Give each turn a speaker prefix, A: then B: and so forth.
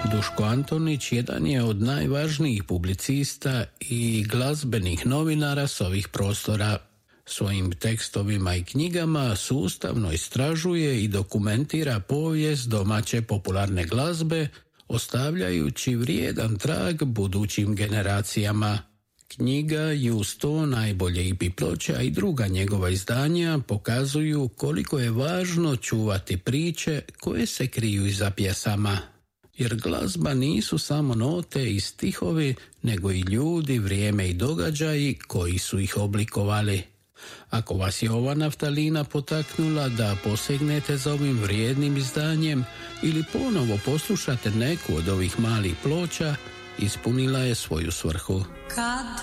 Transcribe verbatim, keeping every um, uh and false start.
A: Duško Antonić jedan je od najvažnijih publicista i glazbenih novinara s ovih prostora. Svojim tekstovima i knjigama sustavno istražuje i dokumentira povijest domaće popularne glazbe, ostavljajući vrijedan trag budućim generacijama. Knjiga i uz to najbolje I P ploča i druga njegova izdanja pokazuju koliko je važno čuvati priče koje se kriju iza pjesama. Jer glazba nisu samo note i stihovi, nego i ljudi, vrijeme I događaji koji su ih oblikovali. Ako vas je ova naftalina potaknula da posegnete za ovim vrijednim izdanjem ili ponovo poslušate neku od ovih malih ploča, ispunila je svoju svrhu.
B: Kad